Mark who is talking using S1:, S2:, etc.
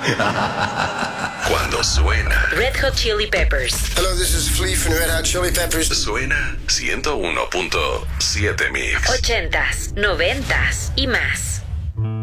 S1: Cuando suena
S2: Red Hot Chili Peppers.
S3: Hello, this is Flea from Red Hot Chili Peppers.
S1: Suena 101.7 Mix.
S2: 80s, 90s y más.